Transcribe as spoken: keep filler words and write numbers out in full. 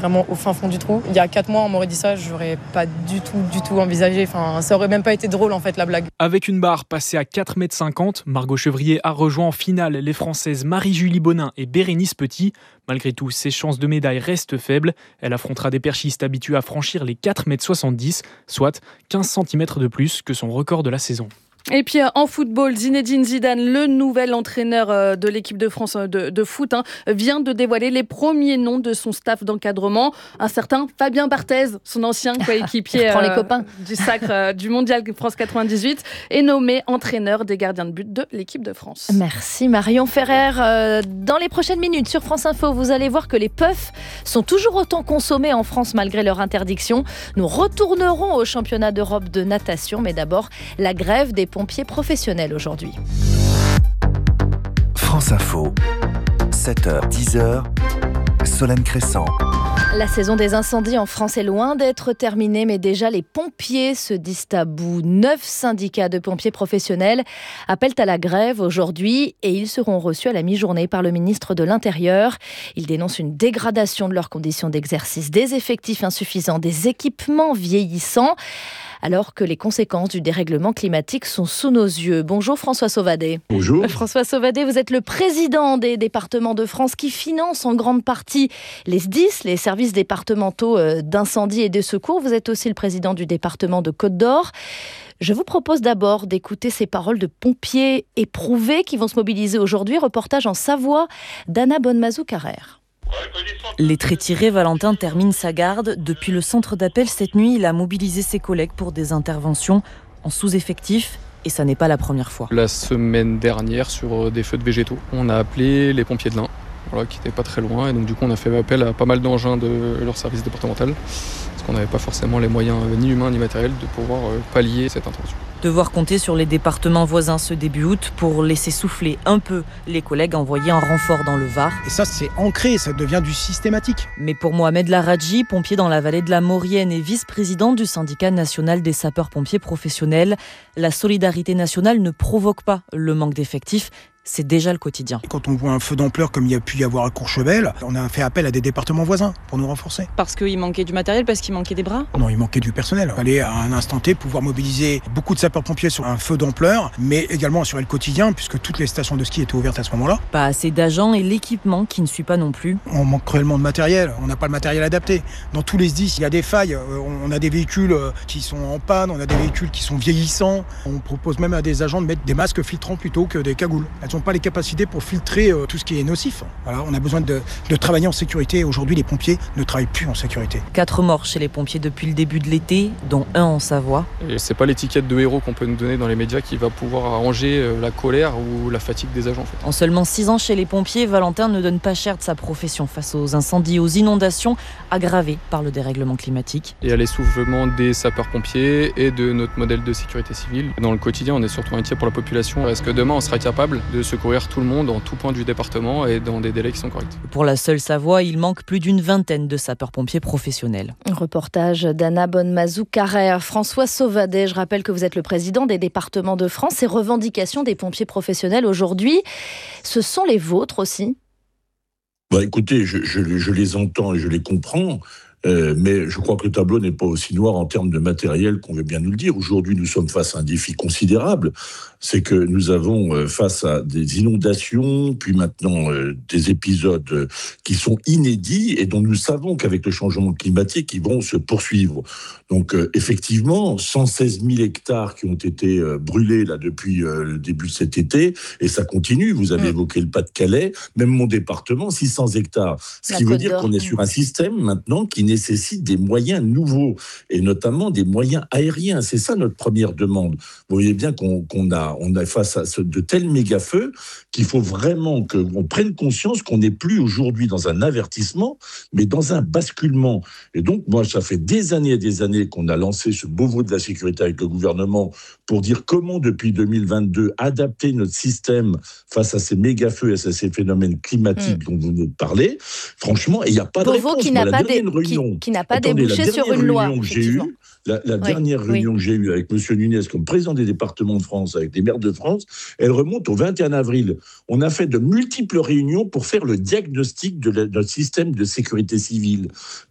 vraiment au fin fond du trou. Il y a quatre mois, on m'aurait dit ça, j'aurais pas du tout, du tout envisagé. Enfin, ça aurait même pas été drôle, en fait, la blague. Avec une barre passée à quatre mètres cinquante, Margot Chevrier a rejoint en finale les Françaises Marie-Julie Bonin et Bérénice Petit. Malgré tout, ses chances de médaille restent faibles. Elle affrontera des perchistes habitués à franchir les quatre mètres soixante-dix, soit quinze centimètres de plus que son record de la saison. Et puis en football, Zinedine Zidane, le nouvel entraîneur de l'équipe de France de, de foot, hein, vient de dévoiler les premiers noms de son staff d'encadrement. Un certain Fabien Barthez, son ancien coéquipier euh, les copains. du sacre euh, du mondial France quatre-vingt-dix-huit, est nommé entraîneur des gardiens de but de l'équipe de France. Merci Marion Ferrer. Euh, dans les prochaines minutes sur France Info, vous allez voir que les puffs sont toujours autant consommés en France malgré leur interdiction. Nous retournerons au championnat d'Europe de natation, mais d'abord la grève des pompiers professionnels aujourd'hui. France Info, sept heures dix, Solène Crescent. La saison des incendies en France est loin d'être terminée, mais déjà les pompiers se disent à bout. Neuf syndicats de pompiers professionnels appellent à la grève aujourd'hui et ils seront reçus à la mi-journée par le ministre de l'Intérieur. Ils dénoncent une dégradation de leurs conditions d'exercice, des effectifs insuffisants, des équipements vieillissants, alors que les conséquences du dérèglement climatique sont sous nos yeux. Bonjour François Sauvadet. Bonjour. François Sauvadet, vous êtes le président des départements de France qui finance en grande partie les S D I S, les services départementaux d'incendie et de secours. Vous êtes aussi le président du département de Côte-d'Or. Je vous propose d'abord d'écouter ces paroles de pompiers éprouvés qui vont se mobiliser aujourd'hui. Reportage en Savoie d'Anna Bonmazou-Carrère. Lettré tiré, Valentin termine sa garde. Depuis le centre d'appel cette nuit, il a mobilisé ses collègues pour des interventions en sous-effectif. Et ça n'est pas la première fois. La semaine dernière, sur des feux de végétaux, on a appelé les pompiers de l'Ain, voilà, qui n'étaient pas très loin. Et donc du coup, on a fait appel à pas mal d'engins de leur service départemental. Parce qu'on n'avait pas forcément les moyens, ni humains ni matériels, de pouvoir pallier cette intervention. Devoir compter sur les départements voisins ce début août pour laisser souffler un peu les collègues envoyés en renfort dans le Var. Et ça, c'est ancré, ça devient du systématique. Mais pour Mohamed Laradji, pompier dans la vallée de la Maurienne et vice-président du syndicat national des sapeurs-pompiers professionnels, la solidarité nationale ne provoque pas le manque d'effectifs. C'est déjà le quotidien. Quand on voit un feu d'ampleur comme il y a pu y avoir à Courchevel, on a fait appel à des départements voisins pour nous renforcer. Parce qu'il manquait du matériel, parce qu'il manquait des bras ? Non, il manquait du personnel. Il fallait à un instant T pouvoir mobiliser beaucoup de sapeurs-pompiers sur un feu d'ampleur, mais également assurer le quotidien puisque toutes les stations de ski étaient ouvertes à ce moment-là. Pas assez d'agents et l'équipement qui ne suit pas non plus. On manque cruellement de matériel, on n'a pas le matériel adapté. Dans tous les S D I S, il y a des failles. On a des véhicules qui sont en panne, on a des véhicules qui sont vieillissants. On propose même à des agents de mettre des masques filtrants plutôt que des cagoules. Elles n'ont pas les capacités pour filtrer euh, tout ce qui est nocif. Voilà, on a besoin de, de travailler en sécurité. Aujourd'hui, les pompiers ne travaillent plus en sécurité. Quatre morts chez les pompiers depuis le début de l'été, dont un en Savoie. Et c'est pas l'étiquette de héros qu'on peut nous donner dans les médias qui va pouvoir arranger la colère ou la fatigue des agents. En fait. En seulement six ans chez les pompiers, Valentin ne donne pas cher de sa profession face aux incendies, aux inondations aggravées par le dérèglement climatique. Et à l'essoufflement des sapeurs-pompiers et de notre modèle de sécurité civile. Dans le quotidien, on est surtout inquiet pour la population. Est-ce que demain, on sera capable de secourir tout le monde en tout point du département et dans des délais qui sont corrects. Pour la seule Savoie, il manque plus d'une vingtaine de sapeurs-pompiers professionnels. Un reportage d'Anna Bonmazou-Carrère. François Sauvadet, je rappelle que vous êtes le président des départements de France. Ces revendications des pompiers professionnels aujourd'hui, ce sont les vôtres aussi ? Bah, écoutez, je, je, je les entends et je les comprends. Euh, mais je crois que le tableau n'est pas aussi noir en termes de matériel qu'on veut bien nous le dire. Aujourd'hui, nous sommes face à un défi considérable. C'est que nous avons euh, face à des inondations, puis maintenant euh, des épisodes euh, qui sont inédits et dont nous savons qu'avec le changement climatique, ils vont se poursuivre. Donc euh, effectivement, cent seize mille hectares qui ont été euh, brûlés là depuis euh, le début de cet été, et ça continue. Vous avez mmh. évoqué le Pas-de-Calais, même mon département, six cents hectares. Ce La qui veut dire qu'on est sur un système maintenant qui nécessite des moyens nouveaux, et notamment des moyens aériens. C'est ça notre première demande. Vous voyez bien qu'on, qu'on a, on a face à ce, de tels méga-feux qu'il faut vraiment qu'on prenne conscience qu'on n'est plus aujourd'hui dans un avertissement, mais dans un basculement. Et donc, moi, ça fait des années et des années qu'on a lancé ce Beauvau de la sécurité avec le gouvernement pour dire comment, depuis deux mille vingt-deux, adapter notre système face à ces méga-feux et à ces phénomènes climatiques mmh. dont vous venez de parler. Franchement, il n'y a pas Beauvau de réponse. qui n'a Moi, pas, dé... réunion, qui, qui n'a pas attendez, débouché sur une loi. Que j'ai eue, la, la oui, dernière réunion oui. que j'ai eue avec M. Nunez comme président des départements de France, avec les maires de France, elle remonte au vingt et un avril. On a fait de multiples réunions pour faire le diagnostic de la, notre système de sécurité civile.